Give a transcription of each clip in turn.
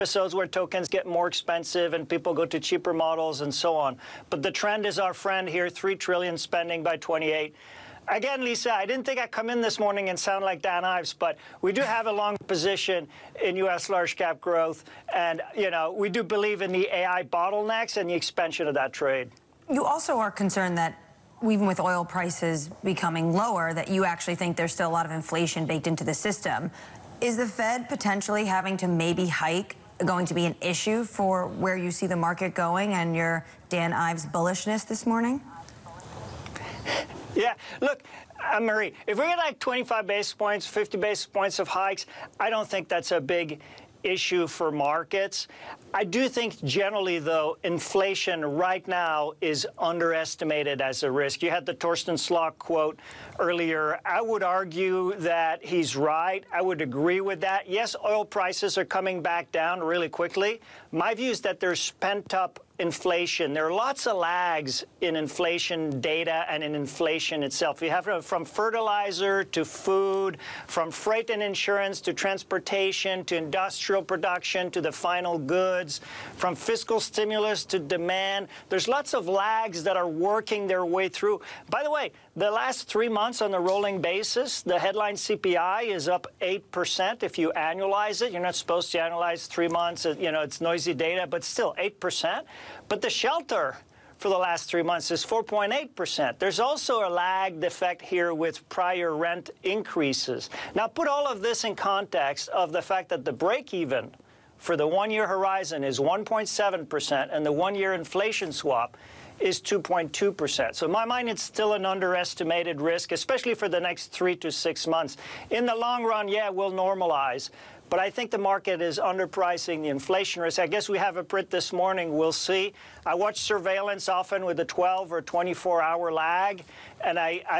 episodes where tokens get more expensive and people go to cheaper models and so on. But the trend is our friend here, $3 trillion spending by 28. Again, Lisa, I didn't think I'd come in this morning and sound like Dan Ives, but we do have a long position in U.S. large cap growth. And, we do believe in the AI bottlenecks and the expansion of that trade. You also are concerned that even with oil prices becoming lower, that you actually think there's still a lot of inflation baked into the system. Is the Fed potentially having to maybe hike going to be an issue for where you see the market going and your Dan Ives bullishness this morning? Yeah, look, Marie, if we get like 25 basis points, 50 basis points of hikes, I don't think that's a big issue for markets. I do think generally, though, inflation right now is underestimated as a risk. You had the Torsten Slok quote earlier. I would argue that he's right. I would agree with that. Yes, oil prices are coming back down really quickly. My view is that there's pent-up inflation. There are lots of lags in inflation data and in inflation itself. You have from fertilizer to food, from freight and insurance to transportation to industrial production to the final goods, from fiscal stimulus to demand. There's lots of lags that are working their way through. By the way, the last 3 months on a rolling basis, the headline CPI is up 8% if you annualize it. You're not supposed to annualize 3 months. It's noisy data, but still 8%. But the shelter for the last 3 months is 4.8%. There's also a lagged effect here with prior rent increases. Now, put all of this in context of the fact that the break-even for the one-year horizon is 1.7%, and the one-year inflation swap is 2.2%. So in my mind, it's still an underestimated risk, especially for the next 3 to 6 months. In the long run, yeah, we'll normalize. But I think the market is underpricing the inflation risk. I guess we have a print this morning. We'll see. I watch surveillance often with a 12 or 24-hour lag. And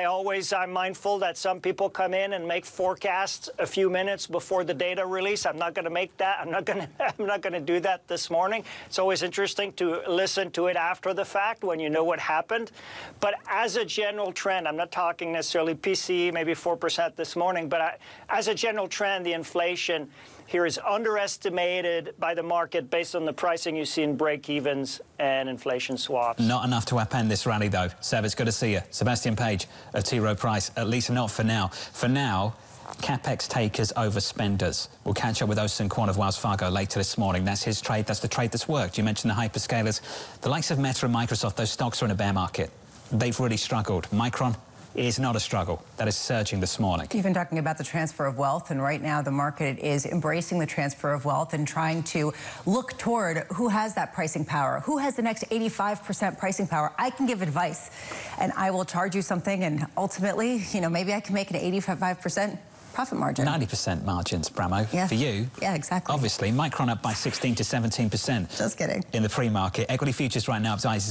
I'm mindful that some people come in and make forecasts a few minutes before the data release. I'm not going to make that. I'm not going to do that this morning. It's always interesting to listen to it after the fact when you know what happened. But as a general trend, I'm not talking necessarily PCE, maybe 4% this morning, but as a general trend, the inflation here is underestimated by the market based on the pricing you see in break-evens and inflation swaps. Not enough to upend this rally, though. Seb, it's good to see you. Sebastian Page of T. Rowe Price, at least not for now. For now, CapEx takers over spenders. We'll catch up with Osin Kwon of Wells Fargo later this morning. That's his trade. That's the trade that's worked. You mentioned the hyperscalers. The likes of Meta and Microsoft, those stocks are in a bear market. They've really struggled. Micron is not a struggle. That is surging this morning. You've been talking about the transfer of wealth, and right now the market is embracing the transfer of wealth and trying to look toward who has that pricing power, who has the next 85% pricing power. I can give advice, and I will charge you something, and ultimately, maybe I can make an 85% profit margin. 90% margins, Bramo. Yeah. For you. Yeah, exactly. Obviously, Micron up by 16 to 17%. Just kidding. In the pre-market. Equity futures right now up by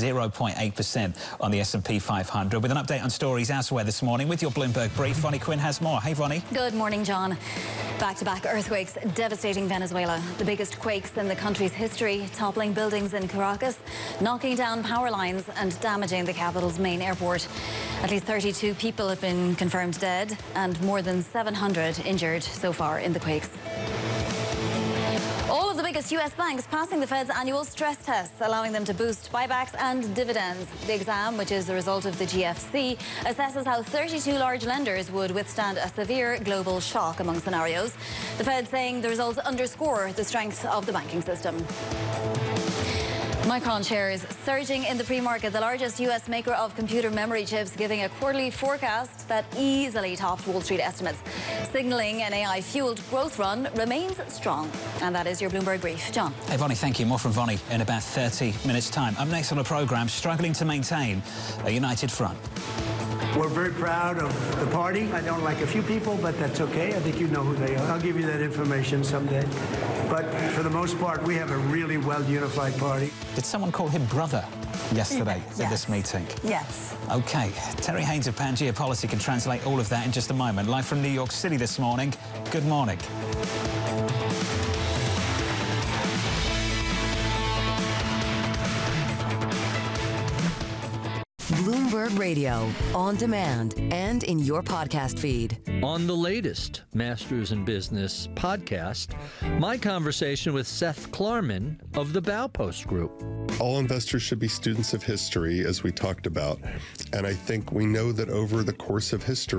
0.8% on the S&P 500. With an update on stories elsewhere this morning with your Bloomberg Brief, Vonnie Quinn has more. Hey, Vonnie. Good morning, John. Back-to-back earthquakes devastating Venezuela. The biggest quakes in the country's history, toppling buildings in Caracas, knocking down power lines and damaging the capital's main airport. At least 32 people have been confirmed dead and more than 700 injured so far in the quakes. All of the biggest U.S. banks passing the Fed's annual stress tests, allowing them to boost buybacks and dividends. The exam, which is the result of the GFC, assesses how 32 large lenders would withstand a severe global shock among scenarios. The Fed saying the results underscore the strength of the banking system. Micron shares surging in the pre-market, the largest U.S. maker of computer memory chips giving a quarterly forecast that easily topped Wall Street estimates, signaling an AI-fueled growth run remains strong. And that is your Bloomberg Brief. John. Hey, Vonnie, thank you. More from Vonnie in about 30 minutes' time. Up next on the programme, struggling to maintain a united front. We're very proud of the party. I don't like a few people, but that's okay. I think you know who they are. I'll give you that information someday. But for the most part, we have a really well-unified party. Did someone call him brother yesterday at this meeting? Yes. OK. Terry Haynes of Pangea Policy can translate all of that in just a moment. Live from New York City this morning. Good morning. Bloomberg Radio, on demand and in your podcast feed. On the latest Masters in Business podcast, my conversation with Seth Klarman of the Baupost Group. All investors should be students of history, as we talked about. And I think we know that over the course of history,